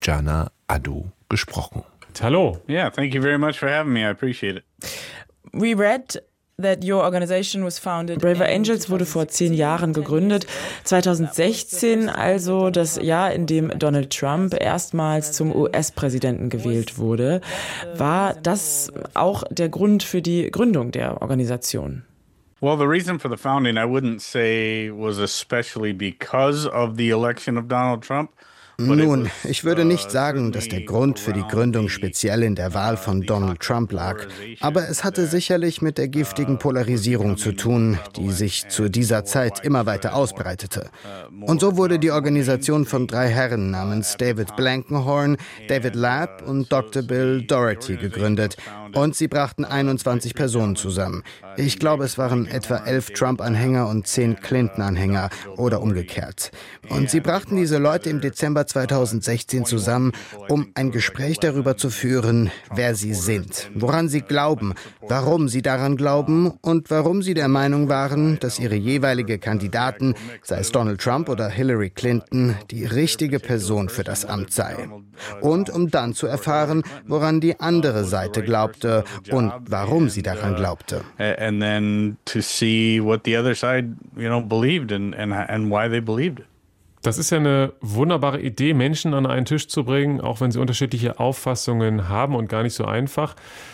Jana Adu gesprochen. Hallo. Yeah, thank you very much for having me. I appreciate it. We read that your organization was founded. Braver Angels wurde vor 10 Jahren gegründet. 2016, also das Jahr, in dem Donald Trump erstmals zum US-Präsidenten gewählt wurde. War das auch der Grund für die Gründung der Organisation? Well, the reason for the founding, I wouldn't say was especially because of the election of Donald Trump. Nun, ich würde nicht sagen, dass der Grund für die Gründung speziell in der Wahl von Donald Trump lag. Aber es hatte sicherlich mit der giftigen Polarisierung zu tun, die sich zu dieser Zeit immer weiter ausbreitete. Und so wurde die Organisation von 3 Herren namens David Blankenhorn, David Lapp und Dr. Bill Doherty gegründet. Und sie brachten 21 Personen zusammen. Ich glaube, es waren etwa 11 Trump-Anhänger und 10 Clinton-Anhänger oder umgekehrt. Und sie brachten diese Leute im Dezember 2016 zusammen, um ein Gespräch darüber zu führen, wer sie sind, woran sie glauben, warum sie daran glauben und warum sie der Meinung waren, dass ihre jeweilige Kandidaten, sei es Donald Trump oder Hillary Clinton, die richtige Person für das Amt sei. Und um dann zu erfahren, woran die andere Seite glaubte und warum sie daran glaubte. And then to see what the other side, believed and why they believed it. Das ist ja eine wunderbare Idee, Menschen an einen Tisch zu bringen, auch wenn sie unterschiedliche Auffassungen haben und gar nicht so einfach.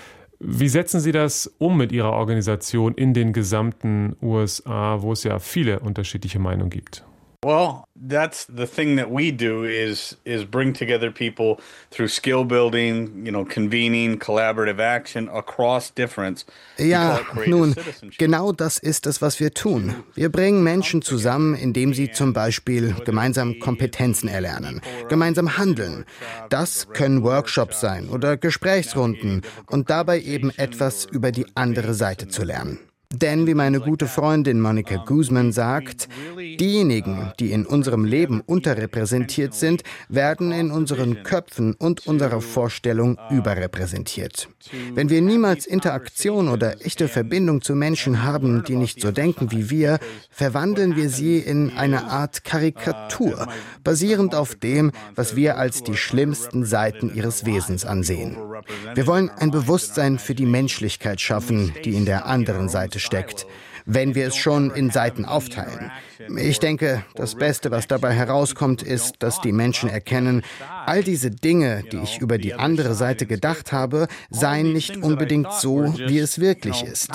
Wie setzen Sie das um mit Ihrer Organisation in den gesamten USA, wo es ja viele unterschiedliche Meinungen gibt? Well, that's the thing that we do is bring together people through skill building, convening, collaborative action across difference. Ja, nun, genau das ist es, was wir tun. Wir bringen Menschen zusammen, indem sie zum Beispiel gemeinsam Kompetenzen erlernen, gemeinsam handeln. Das können Workshops sein oder Gesprächsrunden und dabei eben etwas über die andere Seite zu lernen. Denn, wie meine gute Freundin Monica Guzman sagt, diejenigen, die in unserem Leben unterrepräsentiert sind, werden in unseren Köpfen und unserer Vorstellung überrepräsentiert. Wenn wir niemals Interaktion oder echte Verbindung zu Menschen haben, die nicht so denken wie wir, verwandeln wir sie in eine Art Karikatur, basierend auf dem, was wir als die schlimmsten Seiten ihres Wesens ansehen. Wir wollen ein Bewusstsein für die Menschlichkeit schaffen, die in der anderen Seite steckt, wenn wir es schon in Seiten aufteilen. Ich denke, das Beste, was dabei herauskommt, ist, dass die Menschen erkennen, all diese Dinge, die ich über die andere Seite gedacht habe, seien nicht unbedingt so, wie es wirklich ist.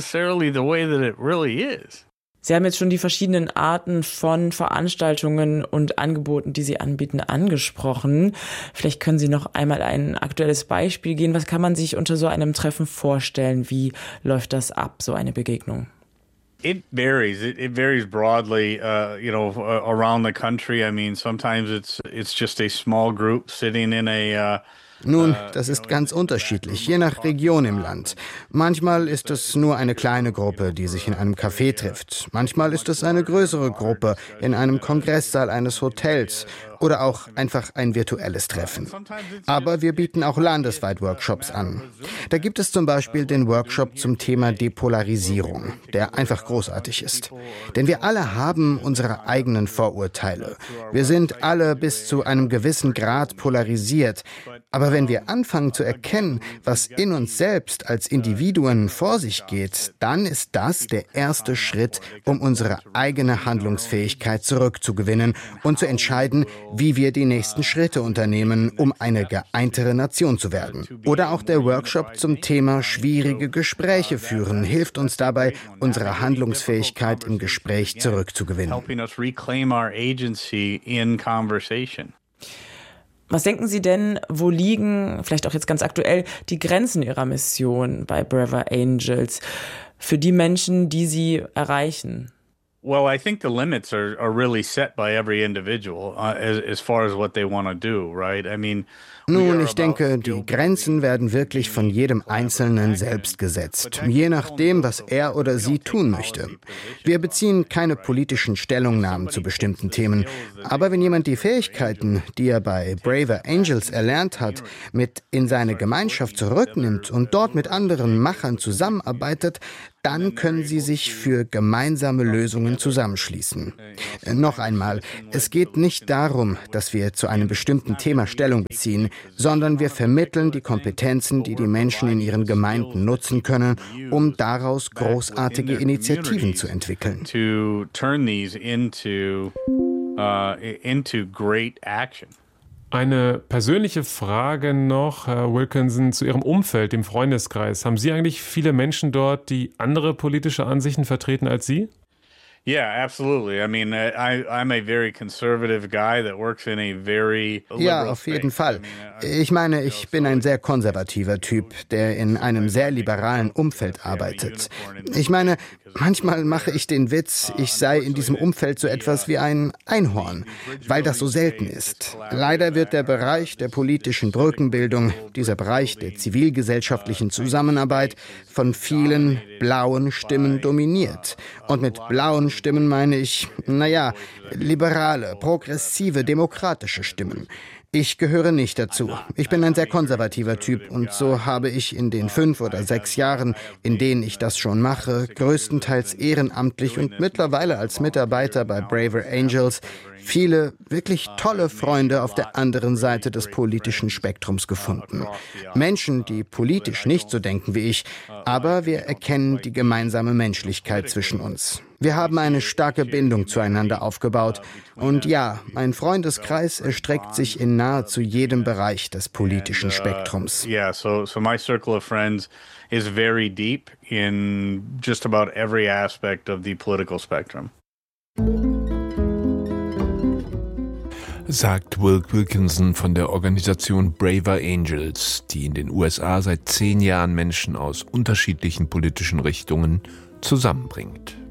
Sie haben jetzt schon die verschiedenen Arten von Veranstaltungen und Angeboten, die Sie anbieten, angesprochen. Vielleicht können Sie noch einmal ein aktuelles Beispiel geben. Was kann man sich unter so einem Treffen vorstellen? Wie läuft das ab, so eine Begegnung? It varies. It varies broadly, around the country. I mean, sometimes it's just a small group sitting in a Nun, das ist ganz unterschiedlich, je nach Region im Land. Manchmal ist es nur eine kleine Gruppe, die sich in einem Café trifft. Manchmal ist es eine größere Gruppe in einem Kongresssaal eines Hotels oder auch einfach ein virtuelles Treffen. Aber wir bieten auch landesweit Workshops an. Da gibt es zum Beispiel den Workshop zum Thema Depolarisierung, der einfach großartig ist. Denn wir alle haben unsere eigenen Vorurteile. Wir sind alle bis zu einem gewissen Grad polarisiert. Aber wenn wir anfangen zu erkennen, was in uns selbst als Individuen vor sich geht, dann ist das der erste Schritt, um unsere eigene Handlungsfähigkeit zurückzugewinnen und zu entscheiden, wie wir die nächsten Schritte unternehmen, um eine geeintere Nation zu werden. Oder auch der Workshop zum Thema schwierige Gespräche führen hilft uns dabei, unsere Handlungsfähigkeit im Gespräch zurückzugewinnen. Was denken Sie denn, wo liegen, vielleicht auch jetzt ganz aktuell, die Grenzen Ihrer Mission bei Braver Angels für die Menschen, die Sie erreichen? Well, I think the limits are really set by every individual as far as what they want to do, right? I mean, nun, ich denke, die Grenzen werden wirklich von jedem Einzelnen selbst gesetzt, je nachdem, was er oder sie tun möchte. Wir beziehen keine politischen Stellungnahmen zu bestimmten Themen, aber wenn jemand die Fähigkeiten, die er bei Braver Angels erlernt hat, mit in seine Gemeinschaft zurücknimmt und dort mit anderen Machern zusammenarbeitet, dann können sie sich für gemeinsame Lösungen zusammenschließen. Noch einmal, es geht nicht darum, dass wir zu einem bestimmten Thema Stellung beziehen, sondern wir vermitteln die Kompetenzen, die die Menschen in ihren Gemeinden nutzen können, um daraus großartige Initiativen zu entwickeln. Into great action. Eine persönliche Frage noch, Herr Wilkinson, zu Ihrem Umfeld, dem Freundeskreis. Haben Sie eigentlich viele Menschen dort, die andere politische Ansichten vertreten als Sie? Yeah, absolutely. I mean, I'm a very conservative guy that works in a very liberal Ja, auf jeden Fall. Ich meine, ich bin ein sehr konservativer Typ, der in einem sehr liberalen Umfeld arbeitet. Ich meine, manchmal mache ich den Witz, ich sei in diesem Umfeld so etwas wie ein Einhorn, weil das so selten ist. Leider wird der Bereich der politischen Brückenbildung, dieser Bereich der zivilgesellschaftlichen Zusammenarbeit, von vielen blauen Stimmen dominiert. Und mit blauen Stimmen meine ich, liberale, progressive, demokratische Stimmen. Ich gehöre nicht dazu. Ich bin ein sehr konservativer Typ und so habe ich in den 5 oder 6 Jahren, in denen ich das schon mache, größtenteils ehrenamtlich und mittlerweile als Mitarbeiter bei Braver Angels, viele wirklich tolle Freunde auf der anderen Seite des politischen Spektrums gefunden. Menschen, die politisch nicht so denken wie ich, aber wir erkennen die gemeinsame Menschlichkeit zwischen uns. Wir haben eine starke Bindung zueinander aufgebaut. Und ja, mein Freundeskreis erstreckt sich in nahezu jedem Bereich des politischen Spektrums. So my circle of friends is very deep in just about every aspect of the political spectrum. Sagt Will Wilkinson von der Organisation Braver Angels, die in den USA seit 10 Jahren Menschen aus unterschiedlichen politischen Richtungen zusammenbringt.